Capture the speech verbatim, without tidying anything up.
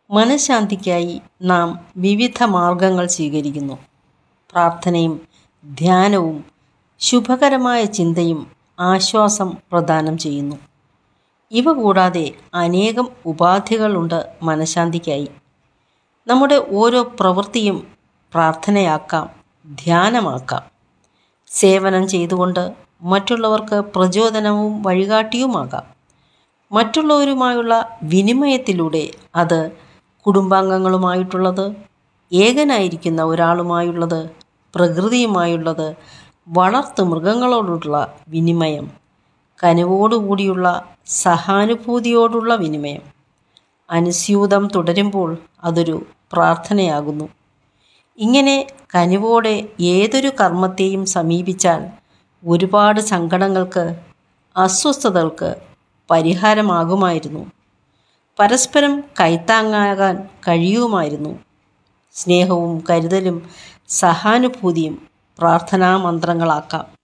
മനഃശാന്തിക്കായി നാം വിവിധ മാർഗങ്ങൾ സ്വീകരിക്കുന്നു. പ്രാർത്ഥനയും ധ്യാനവും ശുഭകരമായ ചിന്തയും ആശ്വാസം പ്രദാനം ചെയ്യുന്നു. ഇവ കൂടാതെ അനേകം ഉപാധികളുണ്ട് മനഃശാന്തിക്കായി. നമ്മുടെ ഓരോ പ്രവൃത്തിയും പ്രാർത്ഥനയാക്കാം, ധ്യാനമാക്കാം. സേവനം ചെയ്തുകൊണ്ട് മറ്റുള്ളവർക്ക് പ്രചോദനവും വഴികാട്ടിയുമാകാം. മറ്റുള്ളവരുമായുള്ള വിനിമയത്തിലൂടെ അത് കുടുംബാംഗങ്ങളുമായിട്ടുള്ളത്, ഏകനായിരിക്കുന്ന ഒരാളുമായുള്ളത്, പ്രകൃതിയുമായുള്ളത്, വളർത്തു മൃഗങ്ങളോടുള്ള വിനിമയം, കനിവോടുകൂടിയുള്ള സഹാനുഭൂതിയോടുള്ള വിനിമയം, അനുസ്യൂതം തുടരുമ്പോൾ അതൊരു പ്രാർത്ഥനയാകുന്നു. ഇങ്ങനെ കനിവോടെ ഏതൊരു കർമ്മത്തെയും സമീപിച്ചാൽ ഒരുപാട് സങ്കടങ്ങൾക്ക്, അസ്വസ്ഥതകൾക്ക് പരിഹാരമാകുമായിരുന്നു. പരസ്പരം കൈത്താങ്ങാകാൻ കഴിയുമായിരുന്നു. സ്നേഹവും കരുതലും സഹാനുഭൂതിയും പ്രാർത്ഥനാ മന്ത്രങ്ങളാക്കാം.